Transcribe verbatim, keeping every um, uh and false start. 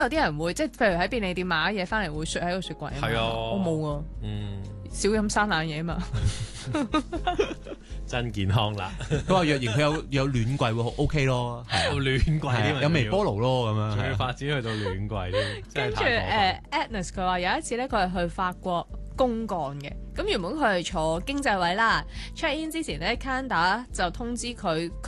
有啲人會即係譬如喺便利店買嘢翻嚟會雪喺個雪櫃啊嘛。 係啊我冇啊， 嗯， 少飲生冷嘢嘛。 真健康啦。 佢話若然佢有有暖櫃會好 OK 咯，係啊有暖櫃係添啊， 啊有微波爐咯咁樣。 仲要係啊發展去到暖櫃添，真係跟住太過分。 誒 Agnes 佢話有一次咧，佢係去法國公幹嘅，咁原本佢係坐經濟位啦，check in 之前咧 Canada 就通知佢。